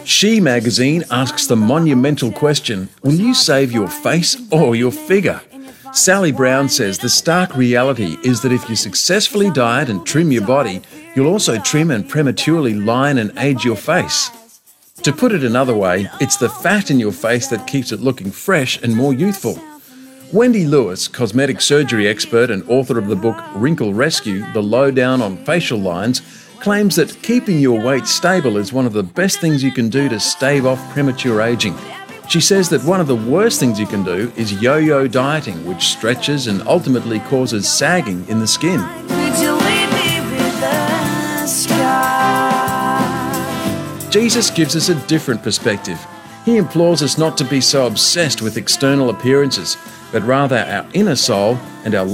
She magazine asks the monumental question, will you save your face or your figure? Sally Brown says the stark reality is that if you successfully diet and trim your body, you'll also trim and prematurely line and age your face. To put it another way, it's the fat in your face that keeps it looking fresh and more youthful. Wendy Lewis, cosmetic surgery expert and author of the book Wrinkle Rescue, The Lowdown on Facial Lines, claims that keeping your weight stable is one of the best things you can do to stave off premature aging. She says that one of the worst things you can do is yo-yo dieting, which stretches and ultimately causes sagging in the skin. Jesus gives us a different perspective. He implores us not to be so obsessed with external appearances, but rather our inner soul and our